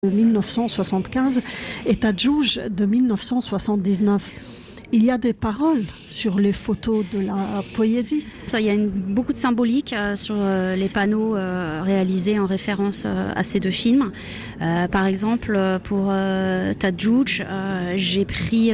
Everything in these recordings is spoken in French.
de 1975 et Tadjouj de 1979. Il y a des paroles sur les photos de la poésie. Il y a beaucoup de symbolique sur les panneaux réalisés en référence à ces deux films. Par exemple, pour Tadjouj, j'ai pris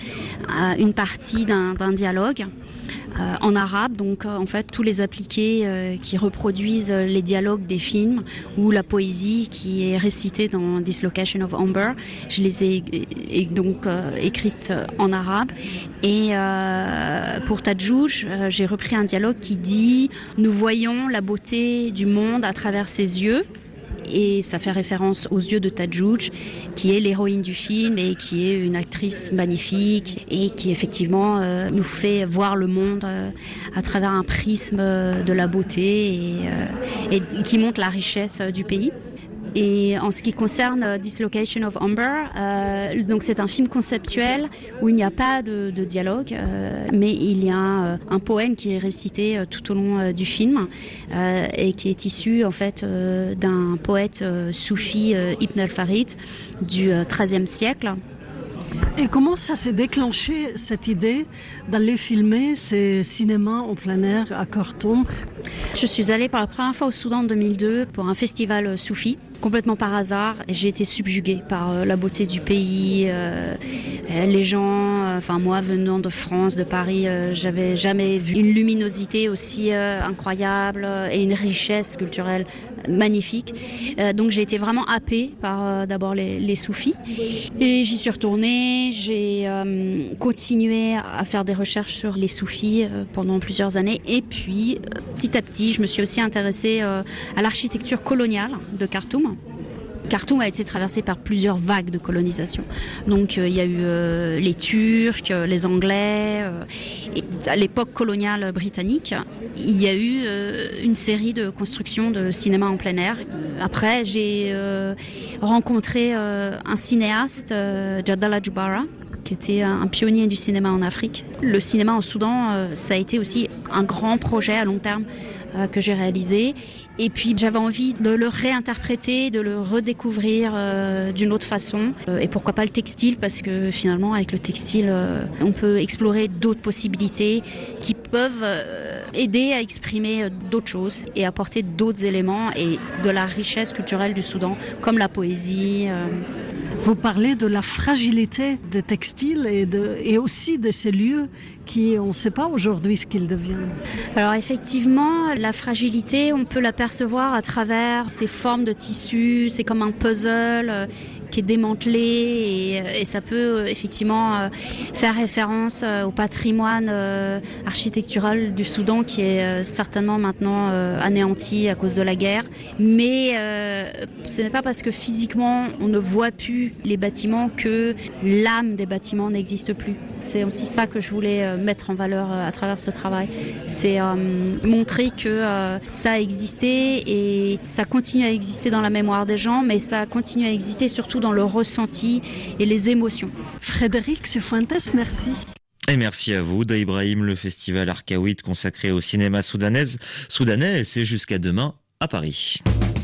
une partie d'un dialogue en arabe, donc en fait tous les appliqués qui reproduisent les dialogues des films ou la poésie qui est récitée dans Dislocation of Amber, je les ai donc écrites en arabe. Et pour Tadjouj, j'ai repris un dialogue qui dit « Nous voyons la beauté du monde à travers ses yeux ». Et ça fait référence aux yeux de Tadjouj, qui est l'héroïne du film et qui est une actrice magnifique et qui effectivement nous fait voir le monde à travers un prisme de la beauté et qui montre la richesse du pays. Et en ce qui concerne Dislocation of Amber, donc c'est un film conceptuel où il n'y a pas de dialogue, mais il y a un poème qui est récité tout au long du film et qui est issu en fait d'un poète soufi Ibn al-Farid du XIIIe siècle. Et comment ça s'est déclenché, cette idée d'aller filmer ces cinémas en plein air à Khartoum? Je suis allée pour la première fois au Soudan en 2002 pour un festival soufi. Complètement par hasard, j'ai été subjuguée par la beauté du pays, les gens, moi venant de France, de Paris, j'avais jamais vu une luminosité aussi incroyable et une richesse culturelle magnifique. Donc j'ai été vraiment happée par d'abord les soufis et j'y suis retournée, j'ai continué à faire des recherches sur les soufis pendant plusieurs années et puis petit à petit je me suis aussi intéressée à l'architecture coloniale de Khartoum. Khartoum a été traversé par plusieurs vagues de colonisation. Donc il y a eu les Turcs, les Anglais. Et à l'époque coloniale britannique, il y a eu une série de constructions de cinéma en plein air. Après, j'ai rencontré un cinéaste, Jadala Jubara, qui était un pionnier du cinéma en Afrique. Le cinéma en Soudan, ça a été aussi un grand projet à long terme que j'ai réalisé. Et puis j'avais envie de le réinterpréter, de le redécouvrir d'une autre façon. Et pourquoi pas le textile, parce que finalement avec le textile, on peut explorer d'autres possibilités qui peuvent aider à exprimer d'autres choses et apporter d'autres éléments et de la richesse culturelle du Soudan, comme la poésie. Vous parlez de la fragilité des textiles et aussi de ces lieux qui, on ne sait pas aujourd'hui ce qu'ils deviennent. Alors effectivement, la fragilité, on peut l'apercevoir à travers ces formes de tissus, c'est comme un puzzle qui est démantelé et ça peut effectivement faire référence au patrimoine architectural du Soudan qui est certainement maintenant anéanti à cause de la guerre. Mais ce n'est pas parce que physiquement on ne voit plus les bâtiments que l'âme des bâtiments n'existe plus. C'est aussi ça que je voulais mettre en valeur à travers ce travail. C'est montrer que ça a existé et ça continue à exister dans la mémoire des gens, mais ça continue à exister surtout dans le ressenti et les émotions. Frédéric Cifuentes, merci. Et merci à vous, Daïbrahim. Le festival Arkaoui consacré au cinéma soudanais, c'est jusqu'à demain à Paris.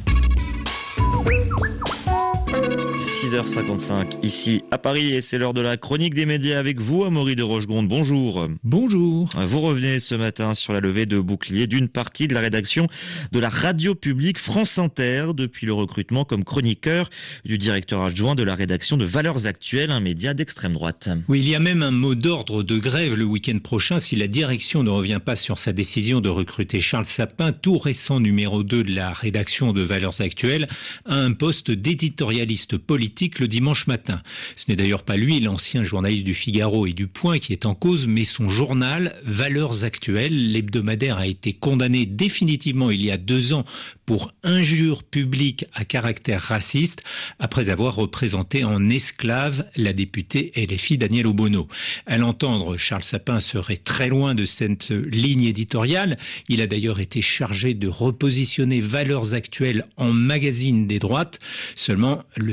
6h55 ici à Paris et c'est l'heure de la chronique des médias avec vous, Amaury de Rochegonde. Bonjour. Bonjour. Vous revenez ce matin sur la levée de bouclier d'une partie de la rédaction de la radio publique France Inter depuis le recrutement comme chroniqueur du directeur adjoint de la rédaction de Valeurs Actuelles, un média d'extrême droite. Oui, il y a même un mot d'ordre de grève le week-end prochain si la direction ne revient pas sur sa décision de recruter Charles Sapin, tout récent numéro 2 de la rédaction de Valeurs Actuelles, à un poste d'éditorialiste politique le dimanche matin. Ce n'est d'ailleurs pas lui, l'ancien journaliste du Figaro et du Point, qui est en cause, mais son journal Valeurs Actuelles. L'hebdomadaire a été condamné définitivement il y a 2 ans pour injure publique à caractère raciste, après avoir représenté en esclave la députée LFI Danielle Obono. À l'entendre, Charles Sapin serait très loin de cette ligne éditoriale. Il a d'ailleurs été chargé de repositionner Valeurs Actuelles en magazine des droites. Seulement, le titre a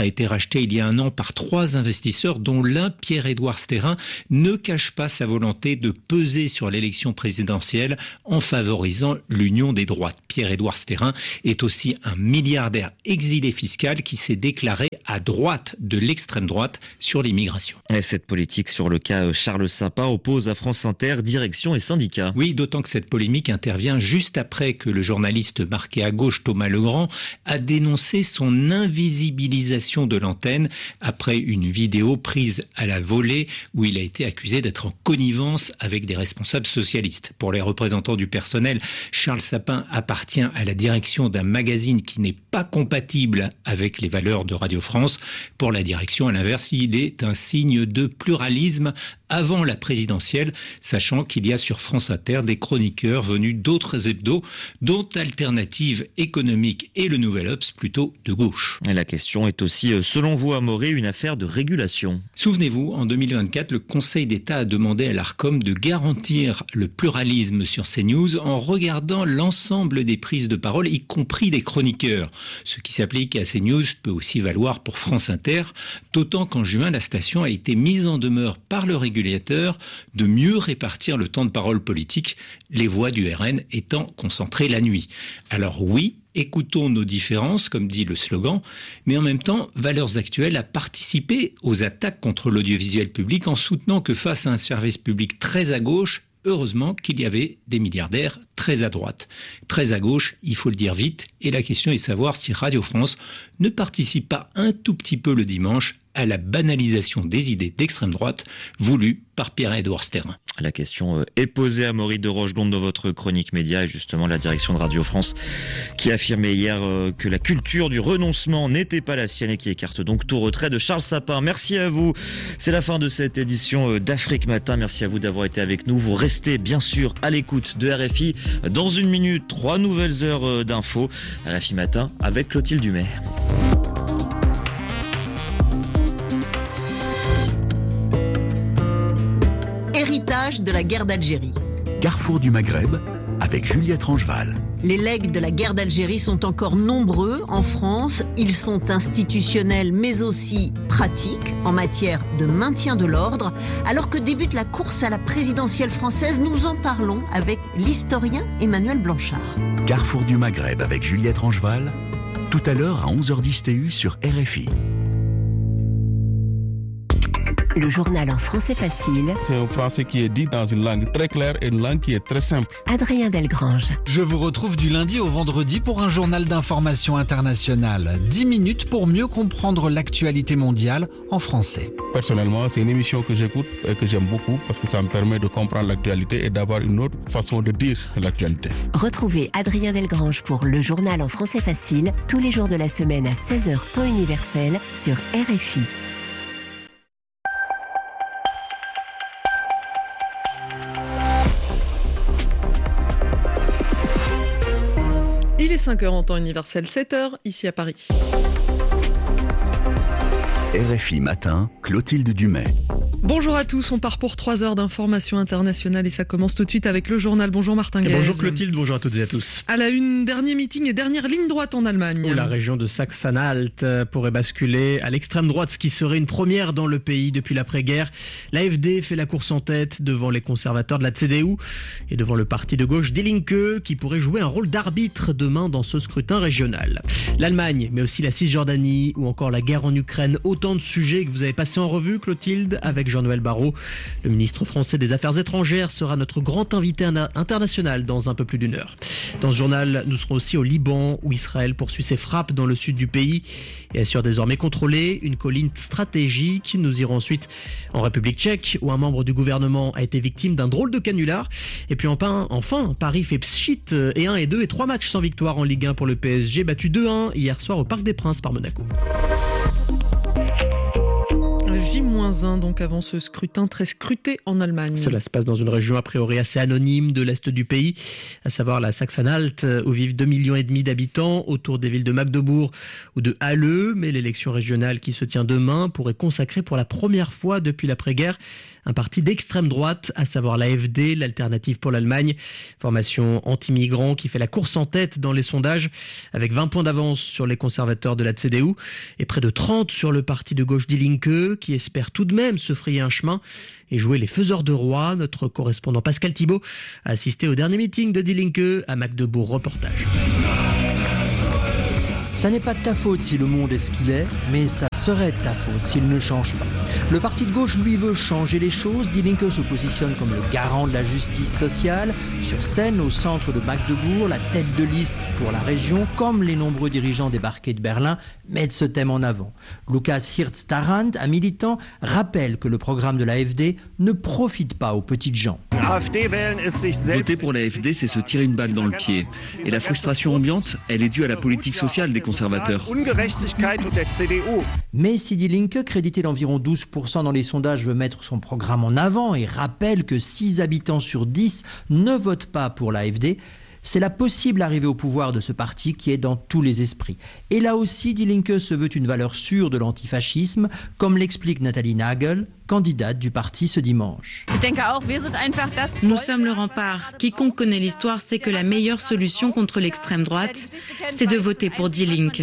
été racheté il y a un an par 3 investisseurs, dont l'un, Pierre-Édouard Stérin, ne cache pas sa volonté de peser sur l'élection présidentielle en favorisant l'union des droites. Pierre-Édouard Stérin est aussi un milliardaire exilé fiscal qui s'est déclaré à droite de l'extrême droite sur l'immigration. Et cette politique sur le cas Charles Sapin oppose à France Inter direction et syndicats. Oui, d'autant que cette polémique intervient juste après que le journaliste marqué à gauche Thomas Legrand a dénoncé son invisibilisation de l'antenne après une vidéo prise à la volée où il a été accusé d'être en connivence avec des responsables socialistes. Pour les représentants du personnel, Charles Sapin appartient à la direction d'un magazine qui n'est pas compatible avec les valeurs de Radio France. Pour la direction, à l'inverse, il est un signe de pluralisme avant la présidentielle, sachant qu'il y a sur France Inter des chroniqueurs venus d'autres hebdos, dont Alternative économique et le Nouvel Obs, plutôt de gauche. Et la question est aussi, selon vous, Amaury, une affaire de régulation. Souvenez-vous, en 2024, le Conseil d'État a demandé à l'Arcom de garantir le pluralisme sur CNews en regardant l'ensemble des prises de parole, y compris des chroniqueurs. Ce qui s'applique à CNews peut aussi valoir pour France Inter, d'autant qu'en juin, la station a été mise en demeure par le régulateur de mieux répartir le temps de parole politique, les voix du RN étant concentrées la nuit. Alors oui, écoutons nos différences, comme dit le slogan, mais en même temps, Valeurs Actuelles a participé aux attaques contre l'audiovisuel public en soutenant que face à un service public très à gauche, heureusement qu'il y avait des milliardaires très à droite. Très à gauche, il faut le dire vite, et la question est de savoir si Radio France ne participe pas un tout petit peu le dimanche à la banalisation des idées d'extrême droite voulues par Pierre-Édouard Stérin. La question est posée à Maury de Rochegonde dans votre chronique média et justement la direction de Radio France qui affirmait hier que la culture du renoncement n'était pas la sienne et qui écarte donc tout retrait de Charles Sapin. Merci à vous. C'est la fin de cette édition d'Afrique Matin. Merci à vous d'avoir été avec nous. Vous restez bien sûr à l'écoute de RFI. Dans une minute, 3 nouvelles heures d'infos. RFI Matin avec Clotilde Dumais. Héritage de la guerre d'Algérie. Carrefour du Maghreb avec Juliette Rangeval. Les legs de la guerre d'Algérie sont encore nombreux en France. Ils sont institutionnels mais aussi pratiques en matière de maintien de l'ordre. Alors que débute la course à la présidentielle française, nous en parlons avec l'historien Emmanuel Blanchard. Carrefour du Maghreb avec Juliette Rangeval, tout à l'heure à 11h10 TU sur RFI. Le journal en français facile. C'est un français qui est dit dans une langue très claire et une langue qui est très simple. Adrien Delgrange. Je vous retrouve du lundi au vendredi pour un journal d'information internationale. 10 minutes pour mieux comprendre l'actualité mondiale en français. Personnellement, c'est une émission que j'écoute et que j'aime beaucoup parce que ça me permet de comprendre l'actualité et d'avoir une autre façon de dire l'actualité. Retrouvez Adrien Delgrange pour le journal en français facile tous les jours de la semaine à 16h temps universel sur RFI. Il est 5h en temps universel, 7h ici à Paris. RFI Matin, Clotilde Dumais. Bonjour à tous, on part pour 3 heures d'information internationale et ça commence tout de suite avec le journal. Bonjour Martin Guez. Bonjour Clotilde, bonjour à toutes et à tous. À la une, dernier meeting et dernière ligne droite en Allemagne. Où la région de Saxe-Anhalt pourrait basculer à l'extrême droite, ce qui serait une première dans le pays depuis l'après-guerre. L'AfD fait la course en tête devant les conservateurs de la CDU et devant le parti de gauche Die Linke qui pourrait jouer un rôle d'arbitre demain dans ce scrutin régional. L'Allemagne, mais aussi la Cisjordanie ou encore la guerre en Ukraine, autant de sujets que vous avez passés en revue Clotilde avec Jean-Noël Barrot. Le ministre français des Affaires étrangères sera notre grand invité international dans un peu plus d'une heure. Dans ce journal, nous serons aussi au Liban où Israël poursuit ses frappes dans le sud du pays et assure désormais contrôler une colline stratégique. Nous irons ensuite en République tchèque où un membre du gouvernement a été victime d'un drôle de canular. Et puis enfin, Paris fait pchit et 1 et 2 et 3 matchs sans victoire en Ligue 1 pour le PSG, battu 2-1 hier soir au Parc des Princes par Monaco. J-1 donc avant ce scrutin très scruté en Allemagne. Cela se passe dans une région a priori assez anonyme de l'est du pays, à savoir la Sachsen-Anhalt, où vivent 2,5 millions d'habitants, autour des villes de Magdebourg ou de Halle. Mais l'élection régionale qui se tient demain pourrait consacrer pour la première fois depuis l'après-guerre un parti d'extrême droite, à savoir l'AfD, l'Alternative pour l'Allemagne, formation anti-migrants qui fait la course en tête dans les sondages, avec 20 points d'avance sur les conservateurs de la CDU et près de 30 sur le parti de gauche Die Linke, qui espère tout de même se frayer un chemin et jouer les faiseurs de roi. Notre correspondant Pascal Thibault a assisté au dernier meeting de Die Linke à Magdebourg. Reportage. Ça n'est pas de ta faute si le monde est ce qu'il est, mais ça serait de ta faute s'il ne change pas. Le parti de gauche, lui, veut changer les choses. Die Linke se positionne comme le garant de la justice sociale. Sur scène, au centre de Magdebourg, la tête de liste pour la région, comme les nombreux dirigeants débarqués de Berlin, mettent ce thème en avant. Lukas Hirz-Tarrant, un militant, rappelle que le programme de l'AfD ne profite pas aux petites gens. Voter pour l'AfD, c'est se tirer une balle dans le pied. Et la frustration ambiante, elle est due à la politique sociale des conservateurs. Mais si Die Linke, crédité d'environ 12% dans les sondages, veut mettre son programme en avant et rappelle que 6 habitants sur 10 ne votent pas pour l'AfD, c'est la possible arrivée au pouvoir de ce parti qui est dans tous les esprits. Et là aussi, Die Linke se veut une valeur sûre de l'antifascisme, comme l'explique Nathalie Nagel, candidate du parti ce dimanche. Nous sommes le rempart. Quiconque connaît l'histoire sait que la meilleure solution contre l'extrême droite, c'est de voter pour Die Linke.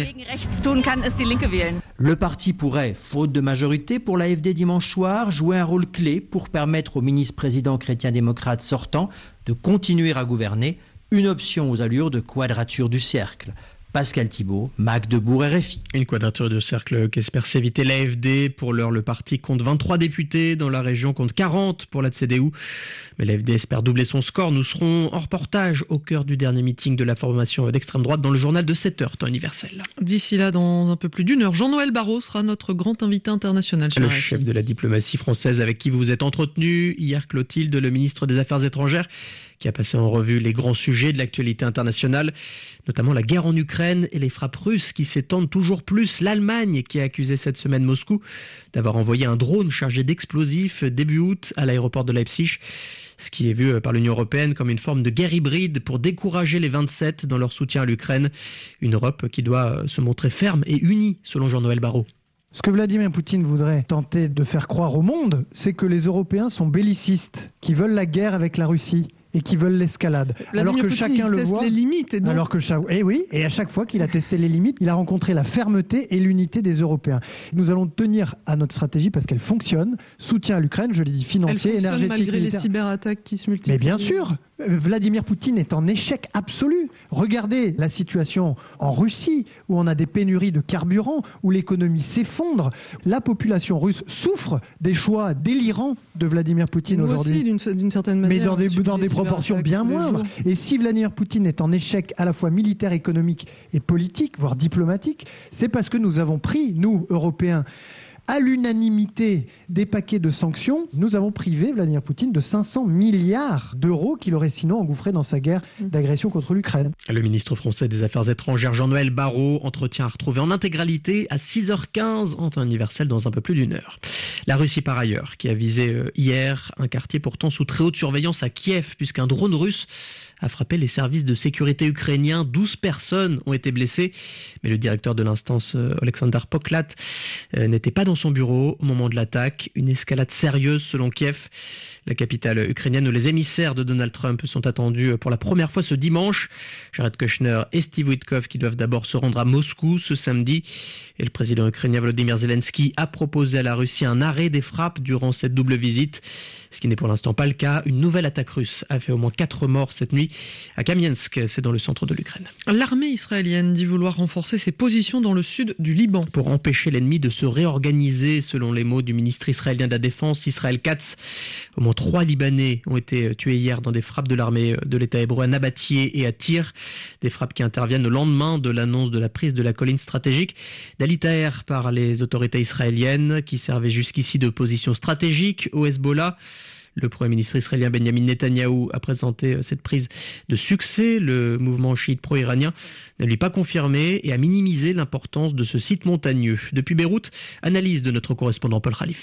Le parti pourrait, faute de majorité pour l'AfD dimanche soir, jouer un rôle clé pour permettre au ministre-président chrétien-démocrate sortant de continuer à gouverner, une option aux allures de quadrature du cercle. Pascal Thibault, Magdebourg, RFI. Une quadrature de cercle qu'espère s'éviter l'AfD. Pour l'heure, le parti compte 23 députés. Dans la région, compte 40 pour la CDU. Mais l'AfD espère doubler son score. Nous serons en reportage au cœur du dernier meeting de la formation d'extrême droite dans le journal de 7h, temps universel. D'ici là, dans un peu plus d'1 heure, Jean-Noël Barrot sera notre grand invité international. Le chef de la diplomatie française avec qui vous vous êtes entretenu hier, Clotilde, le ministre des Affaires étrangères, qui a passé en revue les grands sujets de l'actualité internationale, notamment la guerre en Ukraine et les frappes russes qui s'étendent toujours plus. L'Allemagne qui a accusé cette semaine Moscou d'avoir envoyé un drone chargé d'explosifs début août à l'aéroport de Leipzig, ce qui est vu par l'Union européenne comme une forme de guerre hybride pour décourager les 27 dans leur soutien à l'Ukraine. Une Europe qui doit se montrer ferme et unie, selon Jean-Noël Barrot. Ce que Vladimir Poutine voudrait tenter de faire croire au monde, c'est que les Européens sont bellicistes, qui veulent la guerre avec la Russie et qui veulent l'escalade. Alors que Poutine, chacun le voit. Les limites et donc... Alors que et à chaque fois qu'il a testé les limites, il a rencontré la fermeté et l'unité des Européens. Nous allons tenir à notre stratégie parce qu'elle fonctionne. Soutien à l'Ukraine, je l'ai dit, financier, énergétique, malgré militaire. Les cyberattaques qui se multiplient. Mais bien sûr, Vladimir Poutine est en échec absolu. Regardez la situation en Russie où on a des pénuries de carburant, où l'économie s'effondre. La population russe souffre des choix délirants de Vladimir Poutine aujourd'hui. Aussi, d'une certaine manière. Mais dans des proportions bien moindres. Et si Vladimir Poutine est en échec à la fois militaire, économique et politique, voire diplomatique, c'est parce que nous avons pris, nous, Européens, à l'unanimité des paquets de sanctions, nous avons privé Vladimir Poutine de 500 milliards d'euros qu'il aurait sinon engouffré dans sa guerre d'agression contre l'Ukraine. Le ministre français des Affaires étrangères Jean-Noël Barrot, entretien à retrouver en intégralité à 6h15 en temps universel dans un peu plus d'une heure. La Russie par ailleurs, qui a visé hier un quartier pourtant sous très haute surveillance à Kiev, puisqu'un drone russe a frappé les services de sécurité ukrainiens. 12 personnes ont été blessées. Mais le directeur de l'instance, Alexander Poklat, n'était pas dans son bureau au moment de l'attaque. Une escalade sérieuse selon Kiev, la capitale ukrainienne, où les émissaires de Donald Trump sont attendus pour la première fois ce dimanche. Jared Kushner et Steve Witkoff qui doivent d'abord se rendre à Moscou ce samedi. Et le président ukrainien Volodymyr Zelensky a proposé à la Russie un arrêt des frappes durant cette double visite. Ce qui n'est pour l'instant pas le cas. Une nouvelle attaque russe a fait au moins 4 morts cette nuit à Kamiensk, c'est dans le centre de l'Ukraine. L'armée israélienne dit vouloir renforcer ses positions dans le sud du Liban. Pour empêcher l'ennemi de se réorganiser, selon les mots du ministre israélien de la Défense, Israël Katz. Au moins 3 Libanais ont été tués hier dans des frappes de l'armée de l'État hébreu à Nabatieh et à Tyr. Des frappes qui interviennent au lendemain de l'annonce de la prise de la colline stratégique d'Ali Taher par les autorités israéliennes, qui servaient jusqu'ici de position stratégique au Hezbollah. Le Premier ministre israélien Benjamin Netanyahou a présenté cette prise de succès. Le mouvement chiite pro-iranien n'a lui pas confirmé et a minimisé l'importance de ce site montagneux. Depuis Beyrouth, analyse de notre correspondant Paul Khalife.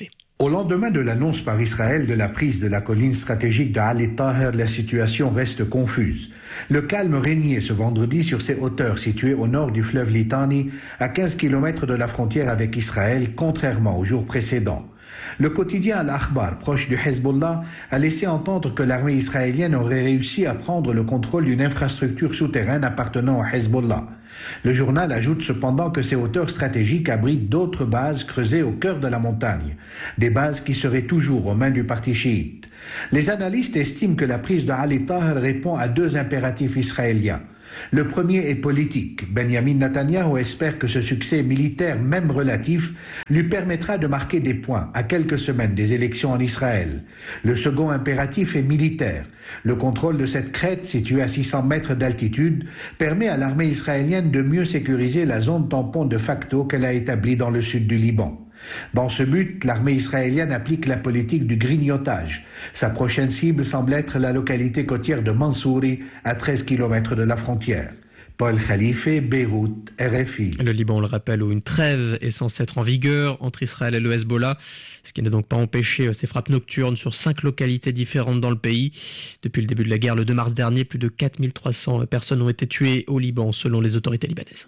Au lendemain de l'annonce par Israël de la prise de la colline stratégique de Ali Taher, la situation reste confuse. Le calme régnait ce vendredi sur ces hauteurs situées au nord du fleuve Litani, à 15 km de la frontière avec Israël, contrairement aux jours précédents. Le quotidien Al-Akhbar, proche du Hezbollah, a laissé entendre que l'armée israélienne aurait réussi à prendre le contrôle d'une infrastructure souterraine appartenant au Hezbollah. Le journal ajoute cependant que ces hauteurs stratégiques abritent d'autres bases creusées au cœur de la montagne, des bases qui seraient toujours aux mains du parti chiite. Les analystes estiment que la prise de Ali Taher répond à deux impératifs israéliens. Le premier est politique. Benjamin Netanyahu espère que ce succès militaire, même relatif, lui permettra de marquer des points à quelques semaines des élections en Israël. Le second impératif est militaire. Le contrôle de cette crête, située à 600 mètres d'altitude, permet à l'armée israélienne de mieux sécuriser la zone tampon de facto qu'elle a établie dans le sud du Liban. Dans ce but, l'armée israélienne applique la politique du grignotage. Sa prochaine cible semble être la localité côtière de Mansouri, à 13 km de la frontière. Paul Khalife, Beyrouth, RFI. Le Liban, on le rappelle, où une trêve est censée être en vigueur entre Israël et le Hezbollah, ce qui n'a donc pas empêché ces frappes nocturnes sur 5 localités différentes dans le pays. Depuis le début de la guerre, le 2 mars dernier, plus de 4300 personnes ont été tuées au Liban, selon les autorités libanaises.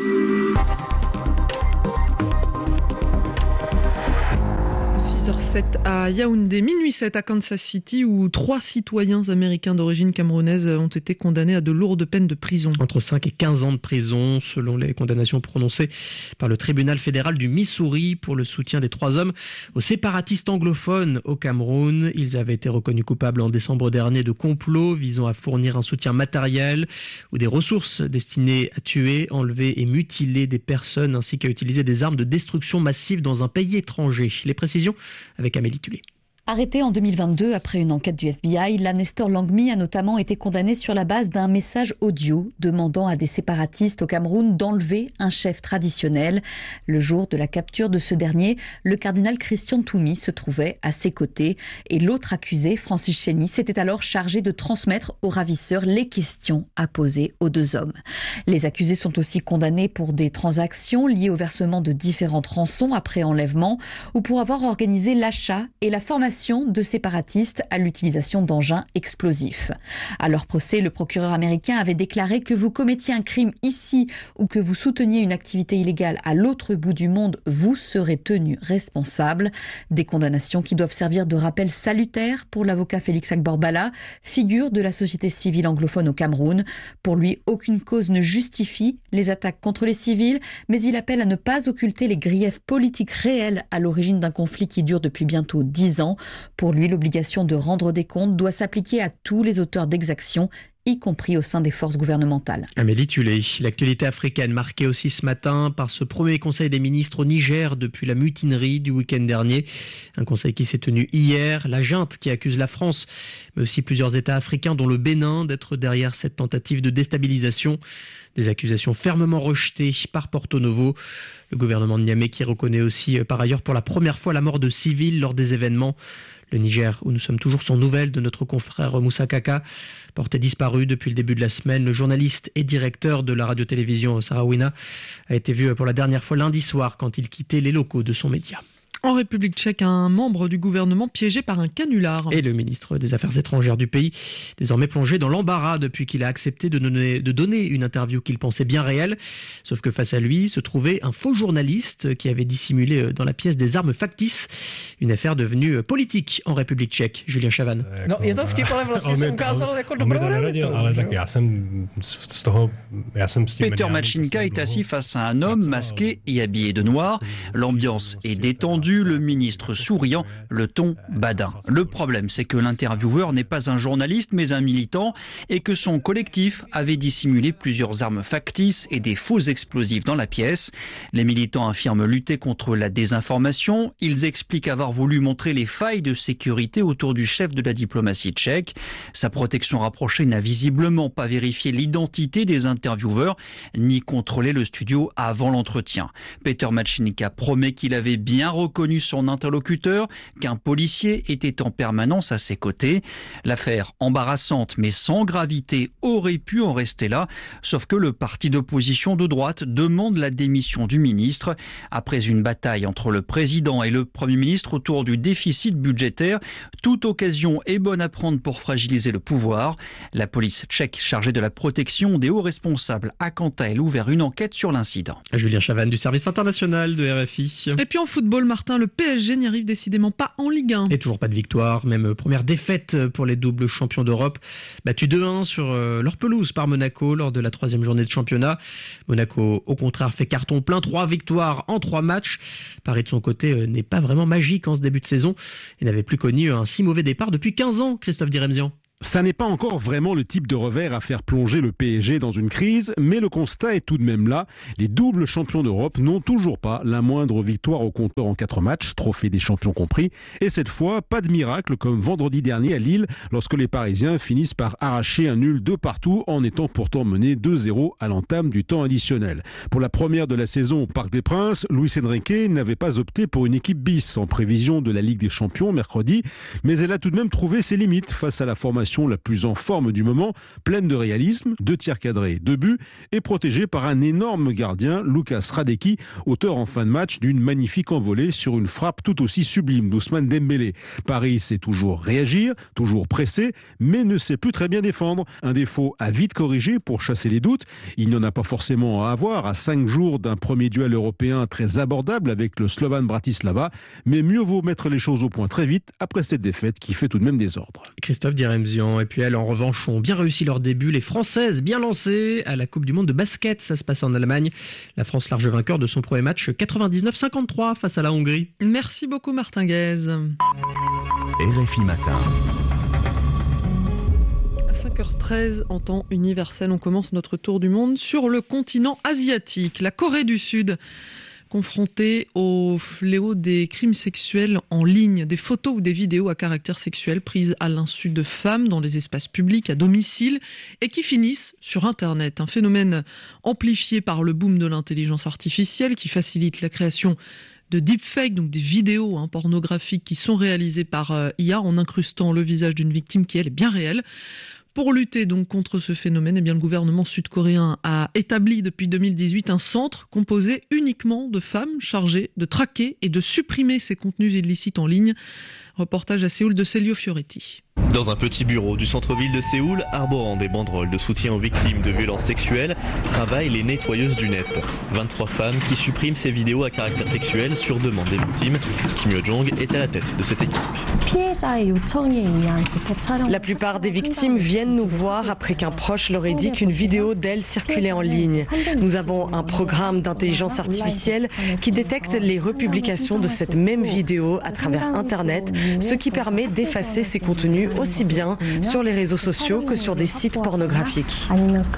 6h07 à Yaoundé, minuit 7 à Kansas City, où 3 citoyens américains d'origine camerounaise ont été condamnés à de lourdes peines de prison. Entre 5 et 15 ans de prison, selon les condamnations prononcées par le tribunal fédéral du Missouri pour le soutien des 3 hommes aux séparatistes anglophones au Cameroun. Ils avaient été reconnus coupables en décembre dernier de complot visant à fournir un soutien matériel ou des ressources destinées à tuer, enlever et mutiler des personnes ainsi qu'à utiliser des armes de destruction massive dans un pays étranger. Les précisions avec Amélie Tulé. Arrêté en 2022 après une enquête du FBI, Nestor Langmi a notamment été condamné sur la base d'un message audio demandant à des séparatistes au Cameroun d'enlever un chef traditionnel. Le jour de la capture de ce dernier, le cardinal Christian Toumi se trouvait à ses côtés et l'autre accusé, Francis Chény, s'était alors chargé de transmettre aux ravisseurs les questions à poser aux 2 hommes. Les accusés sont aussi condamnés pour des transactions liées au versement de différentes rançons après enlèvement ou pour avoir organisé l'achat et la formation de séparatistes à l'utilisation d'engins explosifs. À leur procès, le procureur américain avait déclaré que vous commettiez un crime ici ou que vous souteniez une activité illégale à l'autre bout du monde, vous serez tenu responsable. Des condamnations qui doivent servir de rappel salutaire pour l'avocat Félix Agborbala, figure de la société civile anglophone au Cameroun. Pour lui, aucune cause ne justifie les attaques contre les civils, mais il appelle à ne pas occulter les griefs politiques réels à l'origine d'un conflit qui dure depuis bientôt 10 ans. Pour lui, l'obligation de rendre des comptes doit s'appliquer à tous les auteurs d'exactions, y compris au sein des forces gouvernementales. Amélie Tulé, l'actualité africaine marquée aussi ce matin par ce premier conseil des ministres au Niger depuis la mutinerie du week-end dernier. Un conseil qui s'est tenu hier. La junte qui accuse la France, mais aussi plusieurs États africains dont le Bénin d'être derrière cette tentative de déstabilisation. Des accusations fermement rejetées par Porto Novo. Le gouvernement de Niamey qui reconnaît aussi par ailleurs pour la première fois la mort de civils lors des événements. Le Niger, où nous sommes toujours sans nouvelles de notre confrère Moussa Kaka, porté disparu depuis le début de la semaine. Le journaliste et directeur de la radio-télévision Sarawina a été vu pour la dernière fois lundi soir quand il quittait les locaux de son média. En République tchèque, un membre du gouvernement piégé par un canular. Et le ministre des Affaires étrangères du pays, désormais plongé dans l'embarras depuis qu'il a accepté de donner une interview qu'il pensait bien réelle. Sauf que face à lui se trouvait un faux journaliste qui avait dissimulé dans la pièce des armes factices. Une affaire devenue politique en République tchèque. Julien Chavannes. Peter Machinka est assis face à un homme masqué et habillé de noir. L'ambiance est détendue. Le ministre souriant, le ton badin. Le problème, c'est que l'intervieweur n'est pas un journaliste, mais un militant, et que son collectif avait dissimulé plusieurs armes factices et des faux explosifs dans la pièce. Les militants affirment lutter contre la désinformation. Ils expliquent avoir voulu montrer les failles de sécurité autour du chef de la diplomatie tchèque. Sa protection rapprochée n'a visiblement pas vérifié l'identité des intervieweurs, ni contrôlé le studio avant l'entretien. Peter Machinka promet qu'il avait bien reconnu connu son interlocuteur, qu'un policier était en permanence à ses côtés. L'affaire embarrassante mais sans gravité aurait pu en rester là, sauf que le parti d'opposition de droite demande la démission du ministre. Après une bataille entre le président et le Premier ministre autour du déficit budgétaire, toute occasion est bonne à prendre pour fragiliser le pouvoir. La police tchèque chargée de la protection des hauts responsables a quant à elle ouvert une enquête sur l'incident. Julien Chavannes du service international de RFI. Et puis en football, Martin, le PSG n'y arrive décidément pas en Ligue 1. Et toujours pas de victoire, même première défaite pour les doubles champions d'Europe. Battus 2-1 sur leur pelouse par Monaco lors de la 3e journée de championnat. Monaco, au contraire, fait carton plein, 3 victoires en 3 matchs. Paris, de son côté, n'est pas vraiment magique en ce début de saison et n'avait plus connu un si mauvais départ depuis 15 ans, Christophe Diremzian. Ça n'est pas encore vraiment le type de revers à faire plonger le PSG dans une crise, mais le constat est tout de même là. Les doubles champions d'Europe n'ont toujours pas la moindre victoire au compteur en 4 matchs, trophée des champions compris. Et cette fois, pas de miracle comme vendredi dernier à Lille, lorsque les Parisiens finissent par arracher un nul de partout en étant pourtant menés 2-0 à l'entame du temps additionnel. Pour la première de la saison au Parc des Princes, Luis Enrique n'avait pas opté pour une équipe bis en prévision de la Ligue des Champions mercredi, mais elle a tout de même trouvé ses limites face à la formation la plus en forme du moment, pleine de réalisme, 2 tirs cadrés, 2 buts, et protégée par un énorme gardien, Lucas Hradecki, auteur en fin de match d'une magnifique envolée sur une frappe tout aussi sublime d'Ousmane Dembélé. Paris sait toujours réagir, toujours presser, mais ne sait plus très bien défendre. Un défaut à vite corriger pour chasser les doutes. Il n'y en a pas forcément à avoir à 5 jours d'un premier duel européen très abordable avec le Slovan Bratislava, mais mieux vaut mettre les choses au point très vite après cette défaite qui fait tout de même désordre. Christophe Diremzian. Et puis elles, en revanche, ont bien réussi leur début. Les Françaises, bien lancées à la Coupe du Monde de basket. Ça se passe en Allemagne. La France, large vainqueur de son premier match, 99-53 face à la Hongrie. Merci beaucoup, Martin Guez. RFI Matin. 5h13 en temps universel. On commence notre tour du monde sur le continent asiatique. La Corée du Sud, confrontée au fléau des crimes sexuels en ligne, des photos ou des vidéos à caractère sexuel prises à l'insu de femmes dans les espaces publics, à domicile, et qui finissent sur Internet. Un phénomène amplifié par le boom de l'intelligence artificielle qui facilite la création de deepfakes, donc des vidéos pornographiques qui sont réalisées par IA en incrustant le visage d'une victime qui, elle, est bien réelle. Pour lutter donc contre ce phénomène, le gouvernement sud-coréen a établi depuis 2018 un centre composé uniquement de femmes chargées de traquer et de supprimer ces contenus illicites en ligne. Reportage à Séoul de Celio Fioretti. Dans un petit bureau du centre-ville de Séoul, arborant des banderoles de soutien aux victimes de violences sexuelles, travaillent les nettoyeuses du net. 23 femmes qui suppriment ces vidéos à caractère sexuel sur demande des victimes. Kim Yo-jong est à la tête de cette équipe. La plupart des victimes viennent nous voir après qu'un proche leur ait dit qu'une vidéo d'elles circulait en ligne. Nous avons un programme d'intelligence artificielle qui détecte les republications de cette même vidéo à travers Internet, ce qui permet d'effacer ces contenus aussi bien sur les réseaux sociaux que sur des sites pornographiques.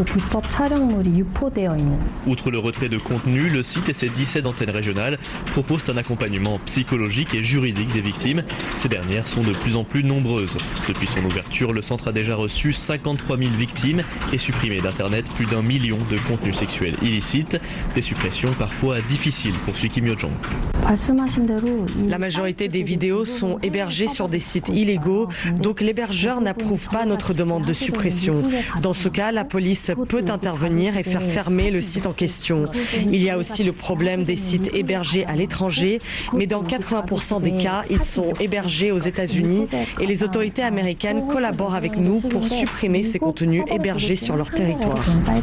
Outre le retrait de contenu, le site et ses 17 antennes régionales proposent un accompagnement psychologique et juridique des victimes. Ces dernières sont de plus en plus nombreuses. Depuis son ouverture, le centre a déjà reçu 53 000 victimes et supprimé d'Internet plus d'1 million de contenus sexuels illicites. Des suppressions parfois difficiles, poursuit Kim Yo-jong. La majorité des vidéos sont hébergées sur des sites illégaux, donc l'hébergeur n'approuve pas notre demande de suppression. Dans ce cas, la police peut intervenir et faire fermer le site en question. Il y a aussi le problème des sites hébergés à l'étranger, mais dans 80% des cas, ils sont hébergés aux États-Unis et les autorités américaines collaborent avec nous pour supprimer ces contenus hébergés sur leur territoire.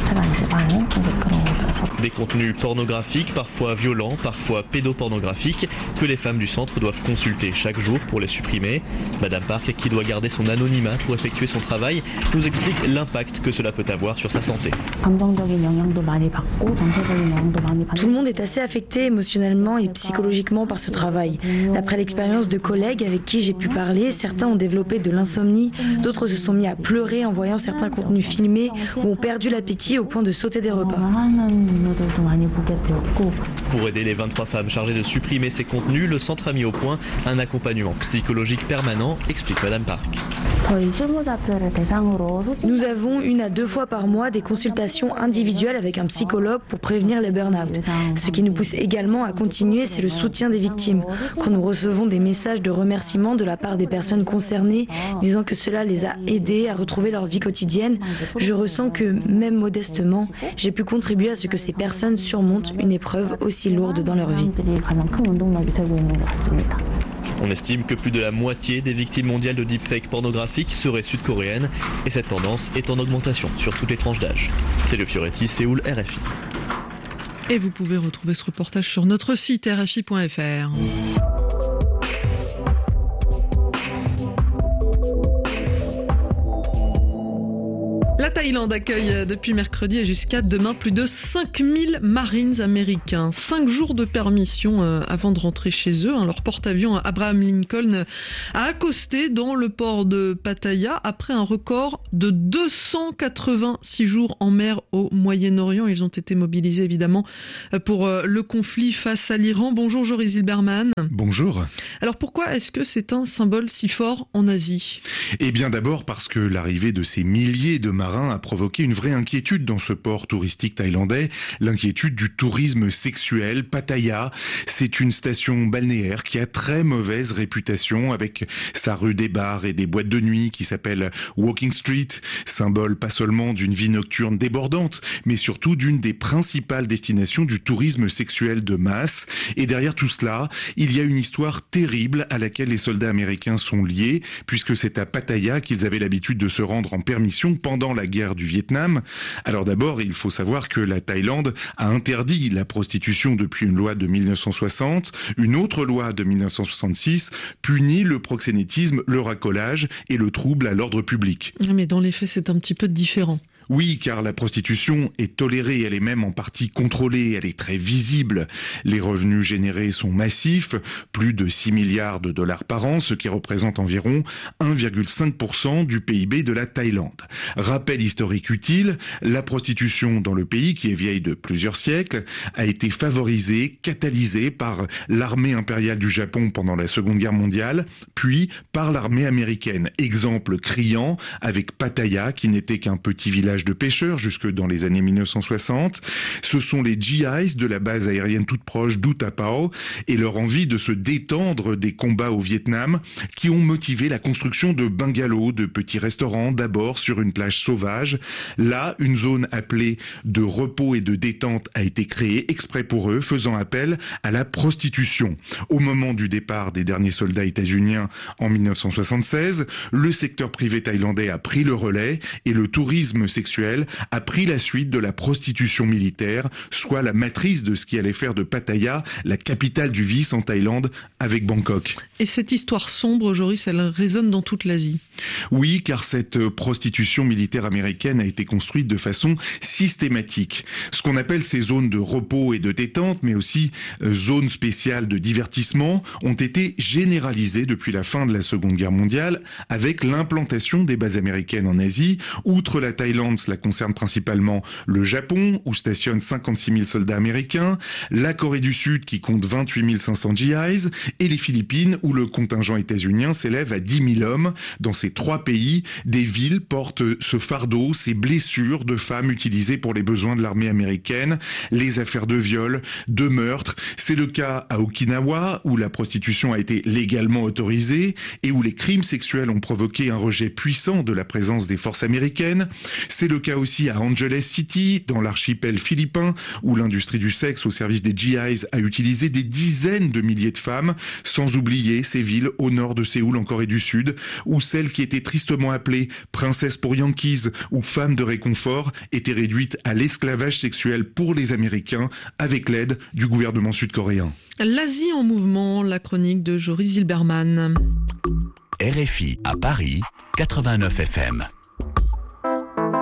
Des contenus pornographiques, parfois violents, parfois pédopornographiques, que les femmes du centre doivent consulter chaque jour pour les supprimer. Madame Park, qui doit garder son anonymat pour effectuer son travail, nous explique l'impact que cela peut avoir sur sa santé. Tout le monde est assez affecté émotionnellement et psychologiquement par ce travail. D'après l'expérience de collègues avec qui j'ai pu parler, certains ont développé de l'insomnie, d'autres se sont mis à pleurer en voyant certains contenus filmés ou ont perdu l'appétit au point de sauter des repas. Pour aider les 23 femmes chargées de supprimer ces contenus, le centre a mis au point un accompagnement psychologique permanent, explique Madame Park. Nous avons 1 à 2 fois par mois des consultations individuelles avec un psychologue pour prévenir les burn-out. Ce qui nous pousse également à continuer, c'est le soutien des victimes. Quand nous recevons des messages de remerciement de la part des personnes concernées, disant que cela les a aidés à retrouver leur vie quotidienne, je ressens que, même modestement, j'ai pu contribuer à ce que ces personnes surmontent une épreuve aussi lourde dans leur vie. On estime que plus de la moitié des victimes mondiales de deepfake pornographiques seraient sud-coréennes et cette tendance est en augmentation sur toutes les tranches d'âge. C'est le Fioretti, Séoul, RFI. Et vous pouvez retrouver ce reportage sur notre site rfi.fr. La Thaïlande accueille depuis mercredi et jusqu'à demain plus de 5000 Marines américains. 5 jours de permission avant de rentrer chez eux. Leur porte-avions Abraham Lincoln a accosté dans le port de Pattaya après un record de 286 jours en mer au Moyen-Orient. Ils ont été mobilisés évidemment pour le conflit face à l'Iran. Bonjour Joris Zilberman. Bonjour. Alors pourquoi est-ce que c'est un symbole si fort en Asie ? Eh bien d'abord parce que l'arrivée de ces milliers de marins a provoqué une vraie inquiétude dans ce port touristique thaïlandais, l'inquiétude du tourisme sexuel. Pattaya, c'est une station balnéaire qui a très mauvaise réputation avec sa rue des bars et des boîtes de nuit qui s'appelle Walking Street, symbole pas seulement d'une vie nocturne débordante, mais surtout d'une des principales destinations du tourisme sexuel de masse. Et derrière tout cela, il y a une histoire terrible à laquelle les soldats américains sont liés, puisque c'est à Pattaya qu'ils avaient l'habitude de se rendre en permission pendant la guerre du Vietnam. Alors d'abord, il faut savoir que la Thaïlande a interdit la prostitution depuis une loi de 1960. Une autre loi de 1966 punit le proxénétisme, le racolage et le trouble à l'ordre public. Mais dans les faits, c'est un petit peu différent. Oui, car la prostitution est tolérée, elle est même en partie contrôlée, elle est très visible. Les revenus générés sont massifs, plus de 6 milliards de dollars par an, ce qui représente environ 1,5% du PIB de la Thaïlande. Rappel historique utile, la prostitution dans le pays, qui est vieille de plusieurs siècles, a été favorisée, catalysée par l'armée impériale du Japon pendant la Seconde Guerre mondiale, puis par l'armée américaine. Exemple criant avec Pattaya, qui n'était qu'un petit village de pêcheurs jusque dans les années 1960. Ce sont les GIs de la base aérienne toute proche d'Utapao et leur envie de se détendre des combats au Vietnam qui ont motivé la construction de bungalows, de petits restaurants, d'abord sur une plage sauvage. Là, une zone appelée de repos et de détente a été créée exprès pour eux, faisant appel à la prostitution. Au moment du départ des derniers soldats états-uniens en 1976, le secteur privé thaïlandais a pris le relais et le tourisme sexuel a pris la suite de la prostitution militaire, soit la matrice de ce qui allait faire de Pattaya la capitale du vice en Thaïlande avec Bangkok. Et cette histoire sombre, Joris, elle résonne dans toute l'Asie. Oui, car cette prostitution militaire américaine a été construite de façon systématique. Ce qu'on appelle ces zones de repos et de détente, mais aussi zones spéciales de divertissement, ont été généralisées depuis la fin de la Seconde Guerre mondiale avec l'implantation des bases américaines en Asie. Outre la Thaïlande, cela concerne principalement le Japon, où stationnent 56 000 soldats américains, la Corée du Sud, qui compte 28 500 GIs, et les Philippines, où le contingent états-unien s'élève à 10 000 hommes. Dans ces 3 pays, des villes portent ce fardeau, ces blessures de femmes utilisées pour les besoins de l'armée américaine, les affaires de viol, de meurtre. C'est le cas à Okinawa, où la prostitution a été légalement autorisée et où les crimes sexuels ont provoqué un rejet puissant de la présence des forces américaines. C'est le cas aussi à Angeles City, dans l'archipel philippin, où l'industrie du sexe au service des GIs a utilisé des dizaines de milliers de femmes, sans oublier ces villes au nord de Séoul en Corée du Sud, où celles qui étaient tristement appelées princesses pour Yankees ou femmes de réconfort étaient réduites à l'esclavage sexuel pour les Américains avec l'aide du gouvernement sud-coréen. L'Asie en mouvement, la chronique de Joris Zilberman. RFI à Paris, 89 FM.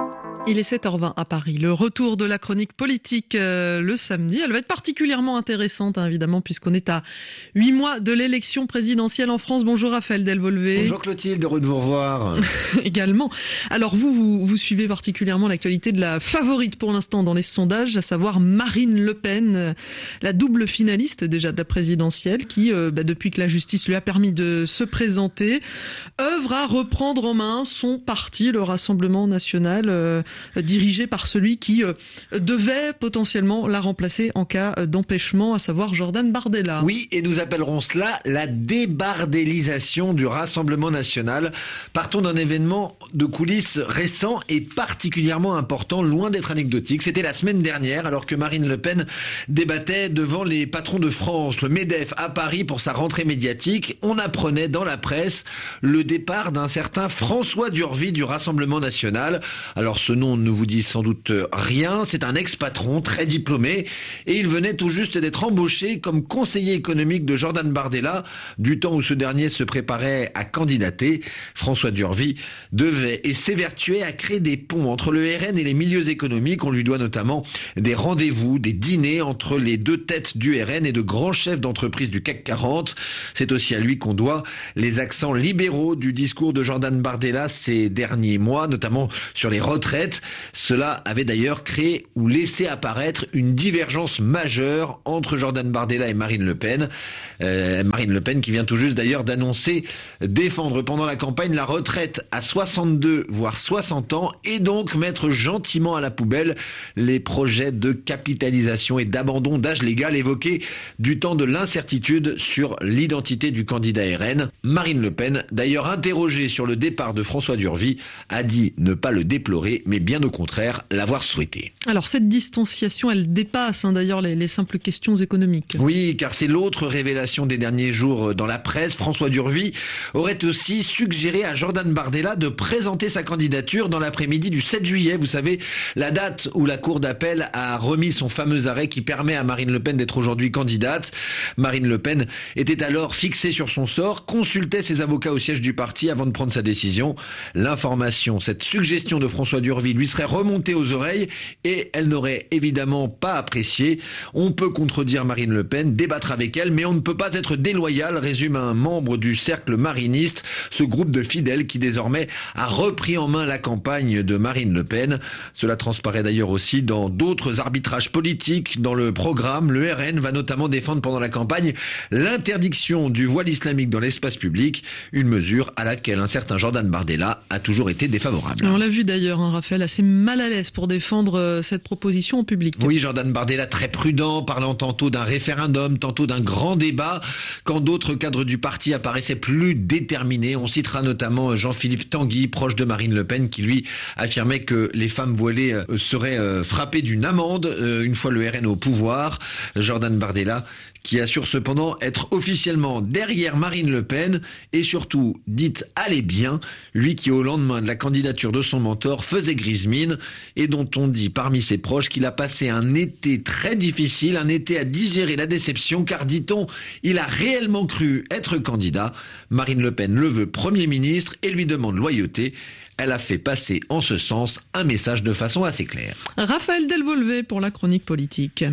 Il est 7h20 à Paris. Le retour de la chronique politique le samedi. Elle va être particulièrement intéressante, évidemment, puisqu'on est à 8 mois de l'élection présidentielle en France. Bonjour Raphaël Delvolvé. Bonjour Clotilde, heureux de vous revoir. Également. Alors vous suivez particulièrement l'actualité de la favorite pour l'instant dans les sondages, à savoir Marine Le Pen, la double finaliste déjà de la présidentielle, qui, depuis que la justice lui a permis de se présenter, œuvre à reprendre en main son parti, le Rassemblement national, dirigé par celui qui devait potentiellement la remplacer en cas d'empêchement, à savoir Jordan Bardella. Oui, et nous appellerons cela la débardélisation du Rassemblement national. Partons d'un événement de coulisses récent et particulièrement important, loin d'être anecdotique. C'était la semaine dernière, alors que Marine Le Pen débattait devant les patrons de France, le MEDEF, à Paris pour sa rentrée médiatique. On apprenait dans la presse le départ d'un certain François Durvy du Rassemblement national. Alors ce nom ne vous dit sans doute rien, c'est un ex-patron très diplômé et il venait tout juste d'être embauché comme conseiller économique de Jordan Bardella du temps où ce dernier se préparait à candidater. François Durvy devait et s'évertuait à créer des ponts entre le RN et les milieux économiques. On lui doit notamment des rendez-vous, des dîners entre les deux têtes du RN et de grands chefs d'entreprise du CAC 40. C'est aussi à lui qu'on doit les accents libéraux du discours de Jordan Bardella ces derniers mois, notamment sur les retraites. Cela avait d'ailleurs créé ou laissé apparaître une divergence majeure entre Jordan Bardella et Marine Le Pen. Marine Le Pen qui vient tout juste d'ailleurs d'annoncer défendre pendant la campagne la retraite à 62 voire 60 ans et donc mettre gentiment à la poubelle les projets de capitalisation et d'abandon d'âge légal évoqués du temps de l'incertitude sur l'identité du candidat RN. Marine Le Pen, d'ailleurs interrogée sur le départ de François Durvy, a dit ne pas le déplorer mais bien au contraire l'avoir souhaité. Alors cette distanciation, elle dépasse d'ailleurs les simples questions économiques. Oui, car c'est l'autre révélation des derniers jours dans la presse. François Durvy aurait aussi suggéré à Jordan Bardella de présenter sa candidature dans l'après-midi du 7 juillet. Vous savez, la date où la Cour d'appel a remis son fameux arrêt qui permet à Marine Le Pen d'être aujourd'hui candidate. Marine Le Pen était alors fixée sur son sort, consultait ses avocats au siège du parti avant de prendre sa décision. L'information, cette suggestion de François Durvy lui serait remontée aux oreilles et elle n'aurait évidemment pas apprécié. On peut contredire Marine Le Pen, débattre avec elle, mais on ne peut pas être déloyal, résume un membre du cercle mariniste, ce groupe de fidèles qui désormais a repris en main la campagne de Marine Le Pen. Cela transparaît d'ailleurs aussi dans d'autres arbitrages politiques. Dans le programme, le RN va notamment défendre pendant la campagne l'interdiction du voile islamique dans l'espace public, une mesure à laquelle un certain Jordan Bardella a toujours été défavorable. On l'a vu d'ailleurs, Raphaël, assez mal à l'aise pour défendre cette proposition au public. Oui, Jordan Bardella très prudent, parlant tantôt d'un référendum, tantôt d'un grand débat, quand d'autres cadres du parti apparaissaient plus déterminés. On citera notamment Jean-Philippe Tanguy, proche de Marine Le Pen, qui lui affirmait que les femmes voilées seraient frappées d'une amende une fois le RN au pouvoir. Jordan Bardella qui assure cependant être officiellement derrière Marine Le Pen et surtout dite allez bien, lui qui au lendemain de la candidature de son mentor faisait grise mine et dont on dit parmi ses proches qu'il a passé un été très difficile, un été à digérer la déception car dit-on, il a réellement cru être candidat. Marine Le Pen le veut Premier ministre et lui demande loyauté. Elle a fait passer en ce sens un message de façon assez claire. Raphaël Delvolvé pour la chronique politique.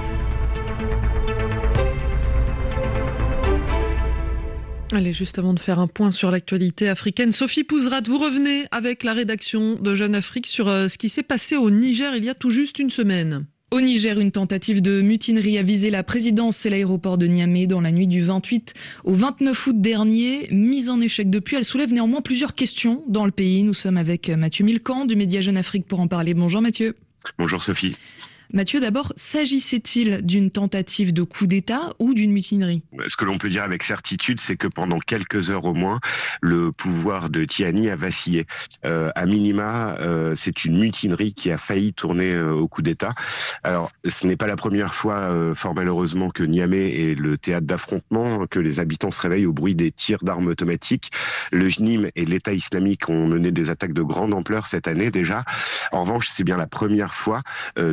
Allez, juste avant de faire un point sur l'actualité africaine, Sophie Pouzrat, vous revenez avec la rédaction de Jeune Afrique sur ce qui s'est passé au Niger il y a tout juste une semaine. Au Niger, une tentative de mutinerie a visé la présidence et l'aéroport de Niamey dans la nuit du 28 au 29 août dernier. Mise en échec depuis, elle soulève néanmoins plusieurs questions dans le pays. Nous sommes avec Mathieu Milcan du média Jeune Afrique pour en parler. Bonjour Mathieu. Bonjour Sophie. Mathieu, d'abord, s'agissait-il d'une tentative de coup d'État ou d'une mutinerie ? Ce que l'on peut dire avec certitude, c'est que pendant quelques heures au moins, le pouvoir de Tiani a vacillé. À minima, c'est une mutinerie qui a failli tourner au coup d'État. Alors, ce n'est pas la première fois, fort malheureusement, que Niamey est le théâtre d'affrontements, que les habitants se réveillent au bruit des tirs d'armes automatiques. Le JNIM et l'État islamique ont mené des attaques de grande ampleur cette année déjà. En revanche, c'est bien la première fois depuis que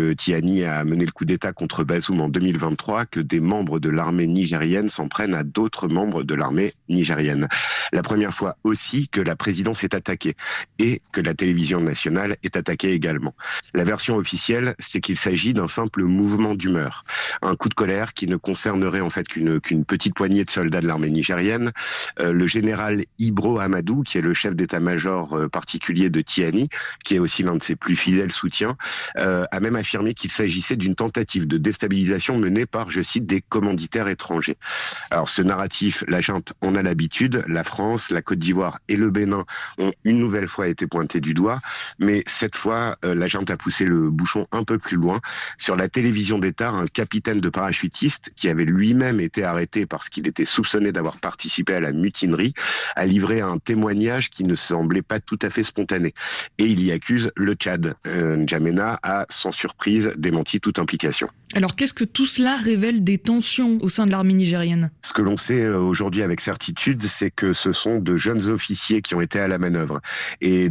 que Tiani a mené le coup d'État contre Bazoum en 2023 que des membres de l'armée nigérienne s'en prennent à d'autres membres de l'armée nigérienne. La première fois aussi que la présidence est attaquée et que la télévision nationale est attaquée également. La version officielle, c'est qu'il s'agit d'un simple mouvement d'humeur, un coup de colère qui ne concernerait en fait qu'une petite poignée de soldats de l'armée nigérienne. Le général Ibro Amadou, qui est le chef d'état-major particulier de Tiani, qui est aussi l'un de ses plus fidèles soutiens, a même affirmé qu'il s'agissait d'une tentative de déstabilisation menée par, je cite, des commanditaires étrangers. Alors ce narratif, la junte en a l'habitude, la France, la Côte d'Ivoire et le Bénin ont une nouvelle fois été pointés du doigt, mais cette fois, la junte a poussé le bouchon un peu plus loin. Sur la télévision d'État, un capitaine de parachutistes, qui avait lui-même été arrêté parce qu'il était soupçonné d'avoir participé à la mutinerie, a livré un témoignage qui ne semblait pas tout à fait spontané. Et il y accuse le Tchad. N'Djamena a, sans surprise, démenti toute implication. Alors qu'est-ce que tout cela révèle des tensions au sein de l'armée nigérienne ? Ce que l'on sait aujourd'hui avec certitude, c'est que ce sont de jeunes officiers qui ont été à la manœuvre et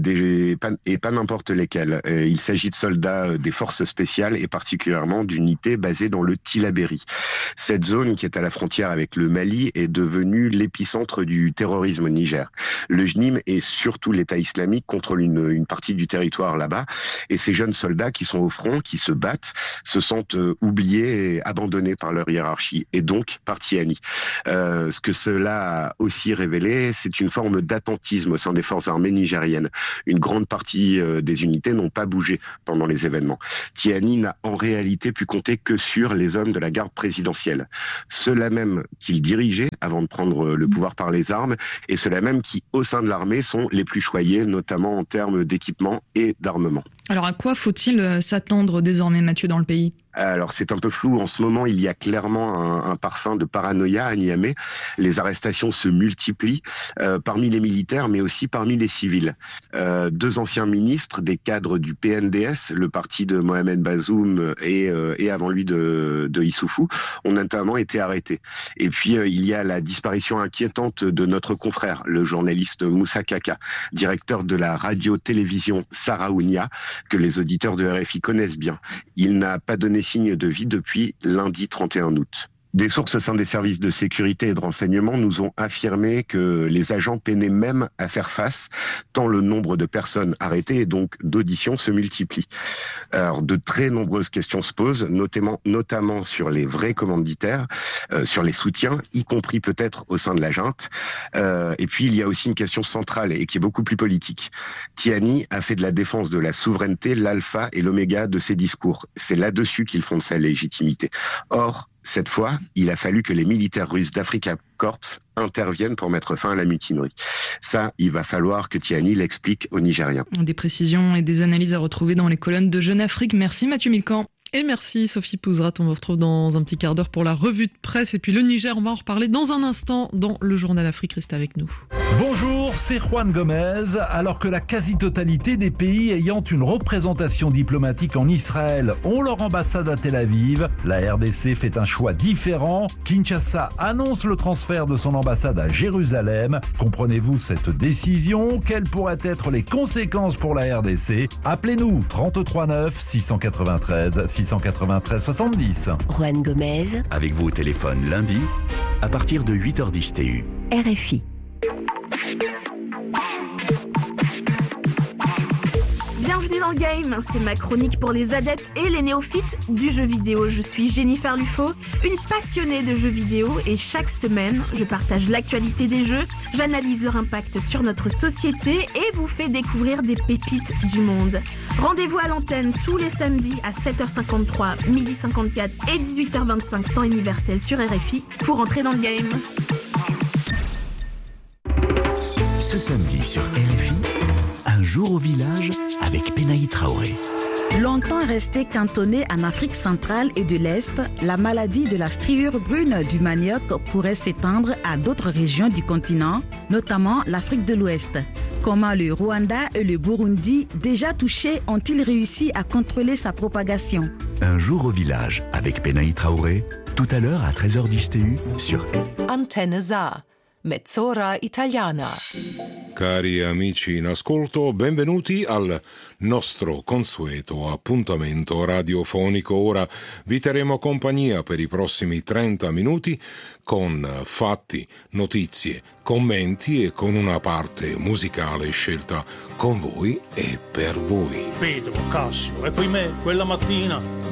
pas n'importe lesquels. Il s'agit de soldats des forces spéciales et particulièrement d'unités basées dans le Tillabéri. Cette zone qui est à la frontière avec le Mali est devenue l'épicentre du terrorisme au Niger. Le JNIM et surtout l'État islamique contrôlent une partie du territoire là-bas et ces jeunes soldats qui sont au front, qui se battent, se sentent oubliés et abandonnés par leur hiérarchie et donc par Tiani. Ce que cela a aussi révélé, c'est une forme d'attentisme au sein des forces armées nigériennes. Une grande partie des unités n'ont pas bougé pendant les événements. Tiani n'a en réalité pu compter que sur les hommes de la garde présidentielle. Ceux-là même qu'il dirigeait avant de prendre le pouvoir par les armes et ceux-là même qui, au sein de l'armée, sont les plus choyés, notamment en termes d'équipement et d'armement. Alors à quoi faut-il s'attendre désormais, Mathieu, dans le pays ? Alors c'est un peu flou. En ce moment, il y a clairement un parfum de paranoïa à Niamey. Les arrestations se multiplient parmi les militaires, mais aussi parmi les civils. 2 anciens ministres, des cadres du PNDS, le parti de Mohamed Bazoum et avant lui de Issoufou, ont notamment été arrêtés. Et puis il y a la disparition inquiétante de notre confrère, le journaliste Moussa Kaka, directeur de la radio-télévision Saraounia, que les auditeurs de RFI connaissent bien. Il n'a pas donné signe de vie depuis lundi 31 août. Des sources au sein des services de sécurité et de renseignement nous ont affirmé que les agents peinaient même à faire face, tant le nombre de personnes arrêtées et donc d'auditions se multiplie. Alors, de très nombreuses questions se posent, notamment sur les vrais commanditaires, sur les soutiens, y compris peut-être au sein de la junte. Et puis, il y a aussi une question centrale et qui est beaucoup plus politique. Tiani a fait de la défense de la souveraineté l'alpha et l'oméga de ses discours. C'est là-dessus qu'il fonde sa légitimité. Or, cette fois, il a fallu que les militaires russes d'Africa Corps interviennent pour mettre fin à la mutinerie. Ça, il va falloir que Tiani l'explique aux Nigériens. Des précisions et des analyses à retrouver dans les colonnes de Jeune Afrique. Merci Mathieu Milcan. Et merci Sophie Pouzrat, on vous retrouve dans un petit quart d'heure pour la revue de presse. Et puis le Niger, on va en reparler dans un instant dans le Journal Afrique. Restez avec nous. Bonjour, c'est Juan Gomez. Alors que la quasi-totalité des pays ayant une représentation diplomatique en Israël ont leur ambassade à Tel Aviv, la RDC fait un choix différent. Kinshasa annonce le transfert de son ambassade à Jérusalem. Comprenez-vous cette décision? Quelles pourraient être les conséquences pour la RDC? Appelez-nous 33 9 693 693 70. Juan Gomez. Avec vous au téléphone lundi, à partir de 8h10 TU. RFI. Bienvenue dans le game, c'est ma chronique pour les adeptes et les néophytes du jeu vidéo. Je suis Jennifer Lufo, une passionnée de jeux vidéo et chaque semaine, je partage l'actualité des jeux, j'analyse leur impact sur notre société et vous fais découvrir des pépites du monde. Rendez-vous à l'antenne tous les samedis à 7h53, 12h54 et 18h25 temps universel sur RFI pour entrer dans le game. Ce samedi sur RFI, un jour au village avec Penaï Traoré. Longtemps restée cantonnée en Afrique centrale et de l'Est, la maladie de la striure brune du manioc pourrait s'étendre à d'autres régions du continent, notamment l'Afrique de l'Ouest. Comment le Rwanda et le Burundi, déjà touchés, ont-ils réussi à contrôler sa propagation? Un jour au village avec Penaï Traoré, tout à l'heure à 13h10 TU sur Antenne Sa, Mezz'ora Italiana. Cari amici in ascolto, benvenuti al nostro consueto appuntamento radiofonico. Ora vi terremo compagnia per i prossimi 30 minuti con fatti, notizie, commenti e con una parte musicale scelta con voi e per voi. Pedro, Cassio e poi me quella mattina